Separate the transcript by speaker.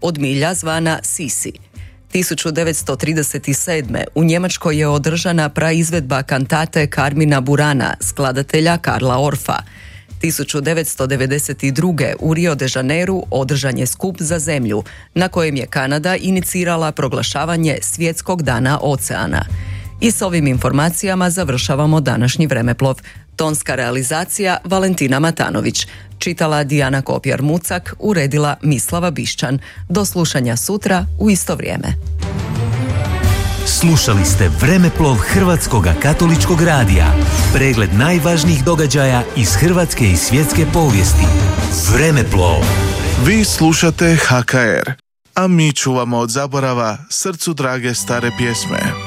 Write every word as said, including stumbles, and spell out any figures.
Speaker 1: od milja zvana Sisi. tisuću devetsto trideset sedme. u Njemačkoj je održana praizvedba kantate Carmina Burana, skladatelja Karla Orfa. tisuću devetsto devedeset druge. u Rio de Janeiru održan je skup za zemlju, na kojem je Kanada inicirala proglašavanje Svjetskog dana oceana. I s ovim informacijama završavamo današnji Vremeplov. Tonska realizacija Valentina Matanović. Čitala Dijana Kopjar-Mucak, uredila Mislava Bišćan. Do slušanja sutra u isto vrijeme.
Speaker 2: Slušali ste Vremeplov Hrvatskoga katoličkog radija. Pregled najvažnijih događaja iz hrvatske i svjetske povijesti. Vremeplov.
Speaker 3: Vi slušate H K R, a mi čuvamo od zaborava srcu drage stare pjesme.